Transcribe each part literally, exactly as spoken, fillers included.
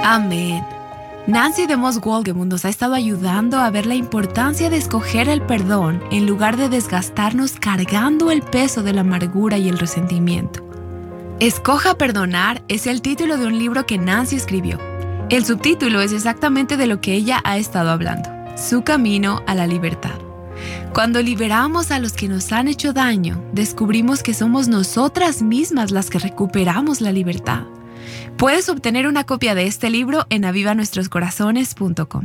Amén. Nancy DeMoss Wolgemuth nos ha estado ayudando a ver la importancia de escoger el perdón en lugar de desgastarnos cargando el peso de la amargura y el resentimiento. Escoja perdonar es el título de un libro que Nancy escribió. El subtítulo es exactamente de lo que ella ha estado hablando: su camino a la libertad. Cuando liberamos a los que nos han hecho daño, descubrimos que somos nosotras mismas las que recuperamos la libertad. Puedes obtener una copia de este libro en aviva nuestros corazones punto com.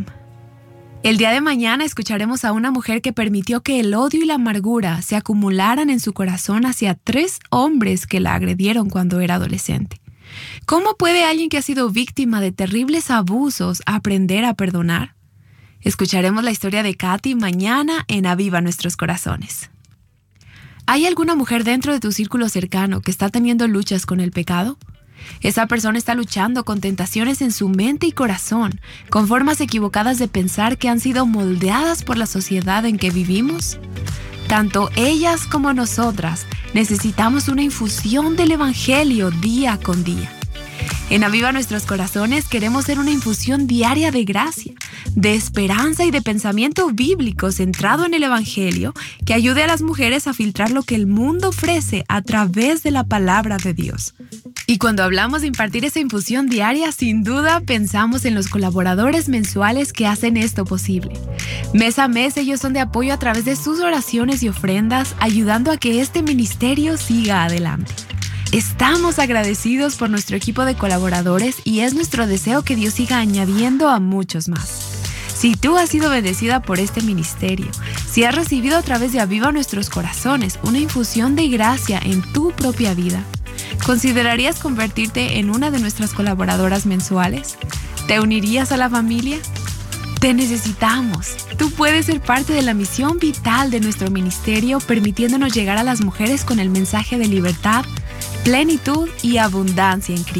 El día de mañana escucharemos a una mujer que permitió que el odio y la amargura se acumularan en su corazón hacia tres hombres que la agredieron cuando era adolescente. ¿Cómo puede alguien que ha sido víctima de terribles abusos aprender a perdonar? Escucharemos la historia de Katy mañana en Aviva Nuestros Corazones. ¿Hay alguna mujer dentro de tu círculo cercano que está teniendo luchas con el pecado? Esa persona está luchando con tentaciones en su mente y corazón, con formas equivocadas de pensar que han sido moldeadas por la sociedad en que vivimos. Tanto ellas como nosotras necesitamos una infusión del Evangelio día con día. En Aviva Nuestros Corazones queremos ser una infusión diaria de gracia, de esperanza y de pensamiento bíblico centrado en el Evangelio que ayude a las mujeres a filtrar lo que el mundo ofrece a través de la palabra de Dios. Y cuando hablamos de impartir esa infusión diaria, sin duda pensamos en los colaboradores mensuales que hacen esto posible. Mes a mes ellos son de apoyo a través de sus oraciones y ofrendas, ayudando a que este ministerio siga adelante. Estamos agradecidos por nuestro equipo de colaboradores y es nuestro deseo que Dios siga añadiendo a muchos más. Si tú has sido bendecida por este ministerio, si has recibido a través de Aviva Nuestros Corazones una infusión de gracia en tu propia vida, ¿considerarías convertirte en una de nuestras colaboradoras mensuales? ¿Te unirías a la familia? Te necesitamos. Tú puedes ser parte de la misión vital de nuestro ministerio, permitiéndonos llegar a las mujeres con el mensaje de libertad, plenitud y abundancia en Cristo.